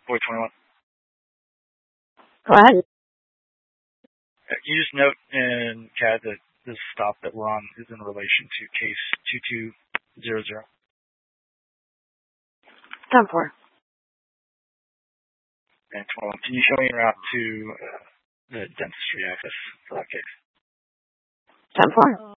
Boy 21. Go ahead. Can you just note in CAD that this stop that we're on is in relation to case 2200? 10-4. And 21. Can you show me around to the dentistry access for that case? 10-4.